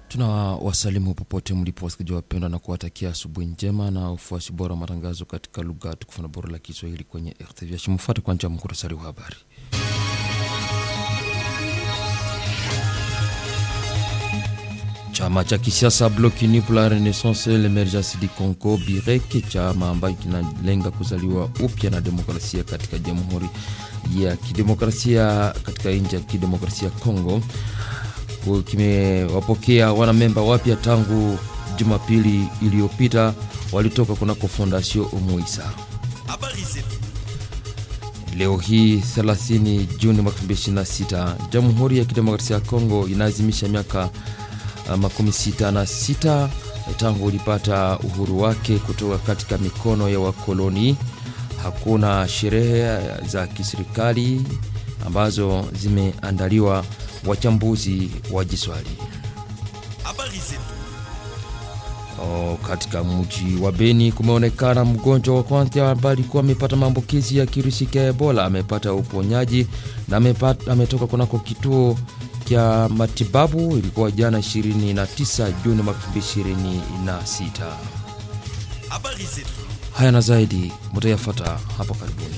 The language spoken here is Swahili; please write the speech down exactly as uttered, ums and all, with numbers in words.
Tunawasalimu popote mlipo wasikilizaji wapendwa na kuwatakia asubuhi njema na ufuasi bora wa matangazo katika lugha tukufu na bora la Kiswahili kwenye R T V H. Mfuate kwanza muhtasari wa habari. Chama cha kisiasa Bloc Uni pour la Renaissance et l'Emergence du Congo B I R E C, chama ambacho kinalenga kuzaliwa upya na demokrasia katika Jamhuri ya Kidemokrasia katika nchi ya Kidemokrasia Kongo, kimewapokea wanamemba wapya tangu Jumapili iliyopita, walitoka kunako Fondation Umuisa. Leo hii thelathini Juni mwaka elfu mbili ishirini na sita, Jamhuri ya Kidemokrasia ya Kongo inaadhimisha miaka makumi sita na sita tangu ulipata uhuru wake kutoka katika mikono ya wakoloni. Hakuna sherehe za kiserikali ambazo zimeandaliwa. Wachambuzi wajiswali. O, katika mji wa Beni kumeonekana mgonjwa wa kwanza ambaye alikuwa amepata maambukizi ya kirusi cha Ebola, amepata uponyaji na amepata ametoka kunako kituo cha matibabu. Ilikuwa jana ishirini na tisa Juni mwaka elfu mbili ishirini na sita. Haya na zaidi mtayafuata hapo karibuni.